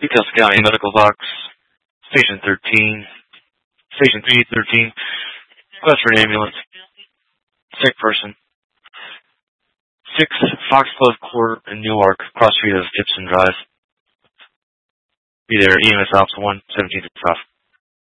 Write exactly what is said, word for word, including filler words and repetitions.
Details County Medical Box, Station thirteen, Station three thirteen, request for an ambulance, sick person, six Foxglove Court in Newark, cross street of Gibson Drive. Be there, E M S Ops one, seventeen to twelve.